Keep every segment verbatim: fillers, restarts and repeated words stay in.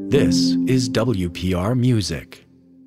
This is W P R Music.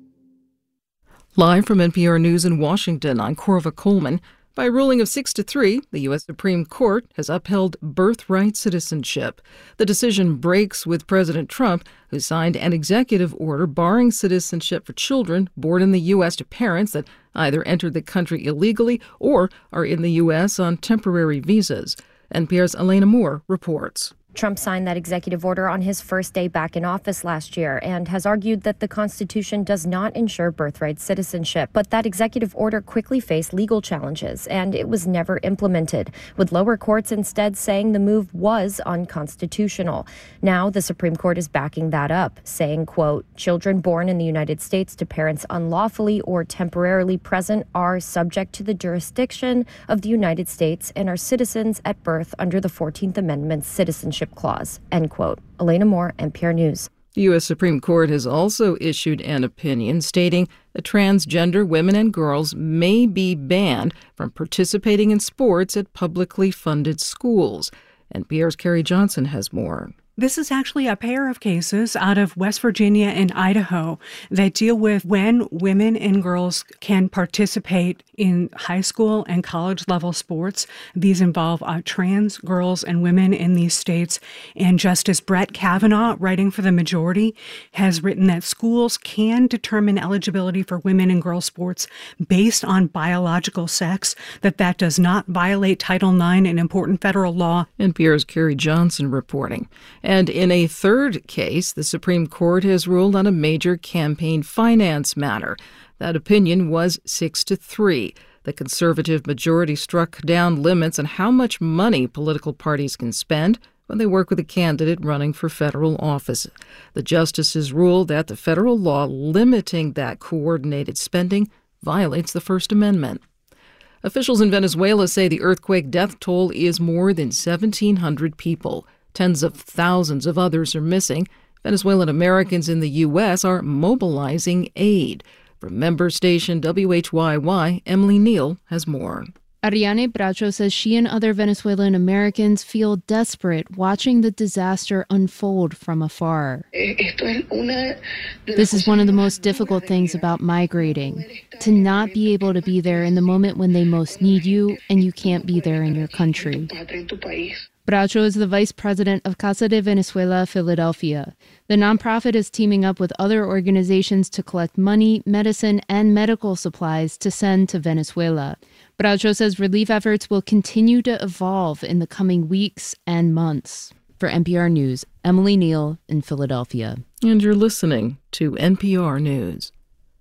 Live from N P R News in Washington, I'm Corva Coleman. By a ruling of six to three, the U S Supreme Court has upheld birthright citizenship. The decision breaks with President Trump, who signed an executive order barring citizenship for children born in the U S to parents that either entered the country illegally or are in the U S on temporary visas. N P R's Elena Moore reports. Trump signed that executive order on his first day back in office last year and has argued that the Constitution does not ensure birthright citizenship. But that executive order quickly faced legal challenges, and it was never implemented, with lower courts instead saying the move was unconstitutional. Now the Supreme Court is backing that up, saying, quote, children born in the United States to parents unlawfully or temporarily present are subject to the jurisdiction of the United States and are citizens at birth under the fourteenth Amendment's citizenship clause, end quote. Elena Moore, N P R News. The U S Supreme Court has also issued an opinion stating that transgender women and girls may be banned from participating in sports at publicly funded schools. N P R's Carrie Johnson has more. This is actually a pair of cases out of West Virginia and Idaho that deal with when women and girls can participate in high school and college level sports. These involve uh, trans girls and women in these states. And Justice Brett Kavanaugh, writing for the majority, has written that schools can determine eligibility for women and girls sports based on biological sex, that that does not violate Title nine, an important federal law. N P R's Carrie Johnson reporting. And in a third case, the Supreme Court has ruled on a major campaign finance matter. That opinion was six to three. The conservative majority struck down limits on how much money political parties can spend when they work with a candidate running for federal office. The justices ruled that the federal law limiting that coordinated spending violates the First Amendment. Officials in Venezuela say the earthquake death toll is more than seventeen hundred people. Tens of thousands of others are missing. Venezuelan Americans in the U S are mobilizing aid. From member station W H Y Y, Emily Neal has more. Ariane Bracho says she and other Venezuelan Americans feel desperate watching the disaster unfold from afar. This is one of the most difficult things about migrating, to not be able to be there in the moment when they most need you and you can't be there in your country. Bracho is the vice president of Casa de Venezuela, Philadelphia. The nonprofit is teaming up with other organizations to collect money, medicine, and medical supplies to send to Venezuela. Bracho says relief efforts will continue to evolve in the coming weeks and months. For N P R News, Emily Neal in Philadelphia. And you're listening to N P R News.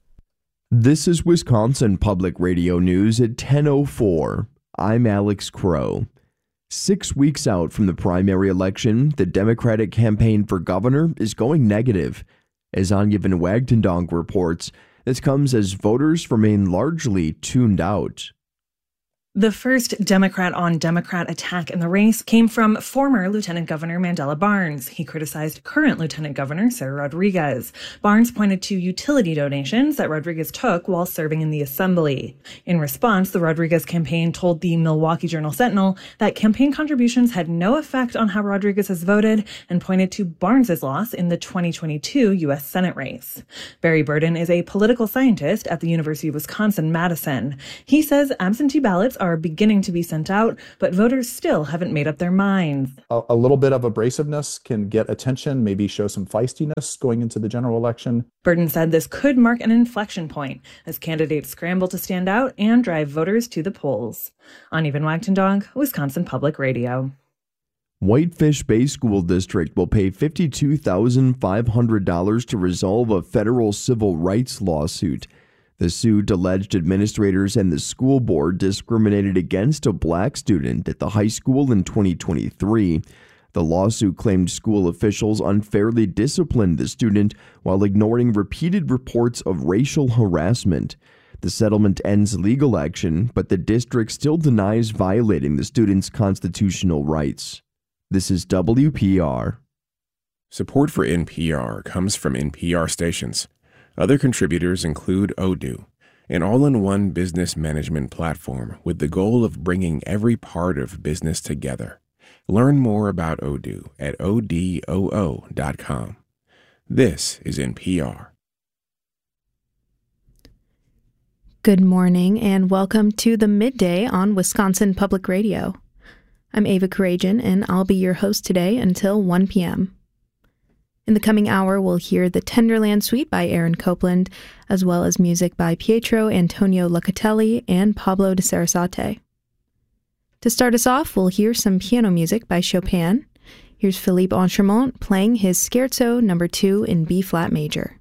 This is Wisconsin Public Radio News at ten oh four. I'm Alex Crow. Six weeks out from the primary election, the Democratic campaign for governor is going negative. As Anya Van Wagtendonk reports, this comes as voters remain largely tuned out. The first Democrat-on-Democrat attack in the race came from former Lieutenant Governor Mandela Barnes. He criticized current Lieutenant Governor Sarah Rodriguez. Barnes pointed to utility donations that Rodriguez took while serving in the Assembly. In response, the Rodriguez campaign told the Milwaukee Journal-Sentinel that campaign contributions had no effect on how Rodriguez has voted and pointed to Barnes's loss in the twenty twenty-two U S Senate race. Barry Burden is a political scientist at the University of Wisconsin-Madison. He says absentee ballots are beginning to be sent out, but voters still haven't made up their minds. A, a little bit of abrasiveness can get attention, maybe show some feistiness going into the general election. Burden said this could mark an inflection point as candidates scramble to stand out and drive voters to the polls. Anya Van Wagtendonk, Wisconsin Public Radio. Whitefish Bay School District will pay fifty-two thousand five hundred dollars to resolve a federal civil rights lawsuit. The suit alleged administrators and the school board discriminated against a black student at the high school in twenty twenty-three. The lawsuit claimed school officials unfairly disciplined the student while ignoring repeated reports of racial harassment. The settlement ends legal action, but the district still denies violating the student's constitutional rights. This is W P R. Support for N P R comes from N P R stations. Other contributors include Odoo, an all-in-one business management platform with the goal of bringing every part of business together. Learn more about Odoo at O D O O dot com. This is N P R. Good morning and welcome to the Midday on Wisconsin Public Radio. I'm Ava Karajan and I'll be your host today until one p.m. In the coming hour, we'll hear the Tenderland Suite by Aaron Copland, as well as music by Pietro Antonio Locatelli and Pablo de Sarasate. To start us off, we'll hear some piano music by Chopin. Here's Philippe Entremont playing his Scherzo number two in B-flat major.